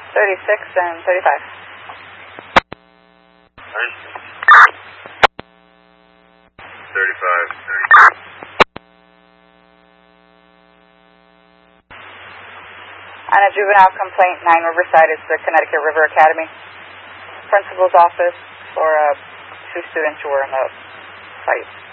36 and 35. Fine. 35. On a juvenile complaint, 9 Riverside is the Connecticut River Academy. Principal's office for 2 students who were in the fight.